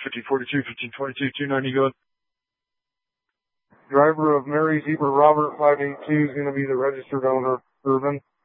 1542, 1522, 290, go ahead. Driver of Mary Zebra Robert 582 is going to be the registered owner, Irvin.